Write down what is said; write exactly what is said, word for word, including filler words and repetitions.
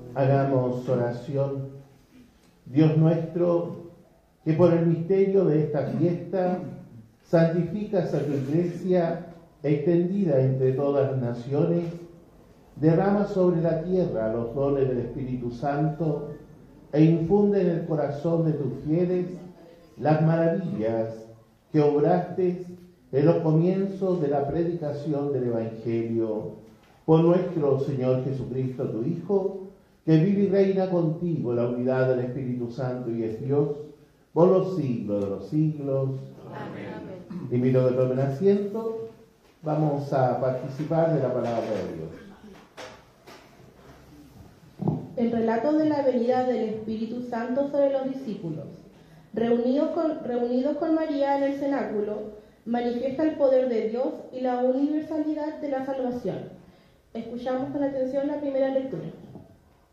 Hagamos oración. Dios nuestro, que por el misterio de esta fiesta santificas a tu iglesia extendida entre todas las naciones, derrama sobre la tierra los dones del Espíritu Santo e infunde en el corazón de tus fieles las maravillas que obraste en los comienzos de la predicación del Evangelio. Por nuestro Señor Jesucristo, tu Hijo, que vive y reina contigo en la unidad del Espíritu Santo y es Dios, por los siglos de los siglos. Amén. Invito a que tomen asiento. Vamos a participar de la palabra de Dios. El relato de la venida del Espíritu Santo sobre los discípulos, reunidos con, reunidos con María en el cenáculo, manifiesta el poder de Dios y la universalidad de la salvación. Escuchamos con atención la primera lectura.